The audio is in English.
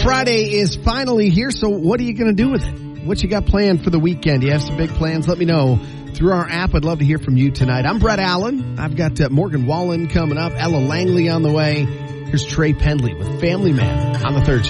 Friday is finally here, so what are you going to do with it? What you got planned for the weekend? Do you have some big plans? Let me know through our app. I'd love to hear from you tonight. I'm Brett Allen. I've got Morgan Wallen coming up, Ella Langley on the way. Here's Trey Pendley with Family Man on the third.